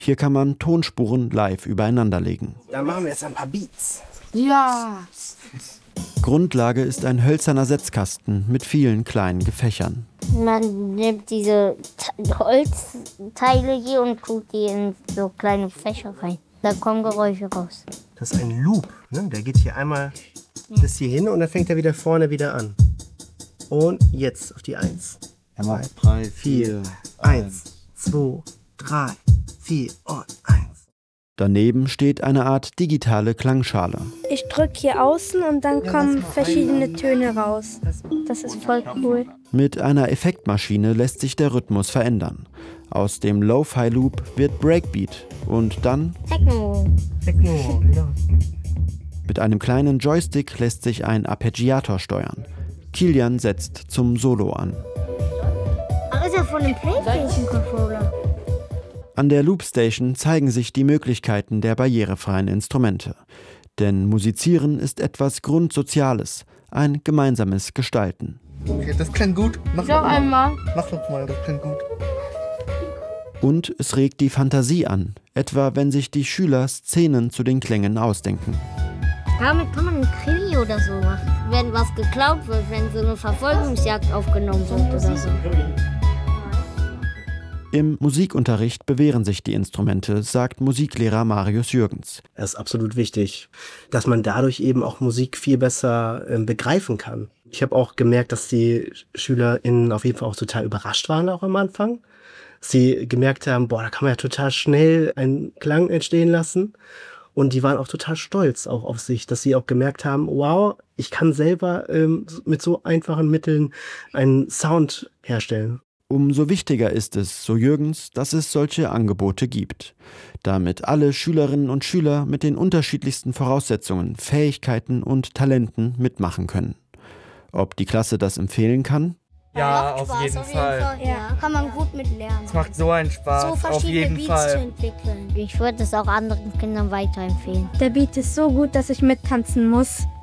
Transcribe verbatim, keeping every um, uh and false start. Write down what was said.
Hier kann man Tonspuren live übereinanderlegen. Dann machen wir jetzt ein paar Beats. Ja. Grundlage ist ein hölzerner Setzkasten mit vielen kleinen Gefächern. Man nimmt diese Holzteile hier und tut die in so kleine Fächer rein. Da kommen Geräusche raus. Das ist ein Loop, ne? Der geht hier einmal bis hier hin und dann fängt er wieder vorne wieder an. Und jetzt auf die Eins. Einmal drei, vier, eins, zwei, drei, vier und eins. Daneben steht eine Art digitale Klangschale. Ich drücke hier außen und dann kommen verschiedene Töne raus. Das ist voll cool. Mit einer Effektmaschine lässt sich der Rhythmus verändern. Aus dem Lo-Fi-Loop wird Breakbeat und dann Techno. Techno, ja. Mit einem kleinen Joystick lässt sich ein Arpeggiator steuern. Kilian setzt zum Solo an. Ach, ist ja von dem PlayStation-Controller. An der Loopstation zeigen sich die Möglichkeiten der barrierefreien Instrumente. Denn Musizieren ist etwas Grundsoziales, ein gemeinsames Gestalten. Okay, das klingt gut. Mach Noch einmal. Mach doch mal, das klingt gut. Und es regt die Fantasie an, etwa wenn sich die Schüler Szenen zu den Klängen ausdenken. Damit kann man einen Krimi oder so machen. Wenn was geklaut wird, wenn so eine Verfolgungsjagd aufgenommen wird oder so. Im Musikunterricht bewähren sich die Instrumente, sagt Musiklehrer Marius Jürgens. Es ist absolut wichtig, dass man dadurch eben auch Musik viel besser äh, begreifen kann. Ich habe auch gemerkt, dass die SchülerInnen auf jeden Fall auch total überrascht waren auch am Anfang. Sie gemerkt haben, boah, da kann man ja total schnell einen Klang entstehen lassen. Und die waren auch total stolz auch auf sich, dass sie auch gemerkt haben, wow, ich kann selber ähm, mit so einfachen Mitteln einen Sound herstellen. Umso wichtiger ist es, so Jürgens, dass es solche Angebote gibt, damit alle Schülerinnen und Schüler mit den unterschiedlichsten Voraussetzungen, Fähigkeiten und Talenten mitmachen können. Ob die Klasse das empfehlen kann? Ja, auf Spaß, jeden auf Fall. jeden Fall. Ja, kann man gut mit lernen. Es macht so einen Spaß, so auf verschiedene jeden Beats Fall. zu entwickeln. Ich würde es auch anderen Kindern weiterempfehlen. Der Beat ist so gut, dass ich mittanzen muss.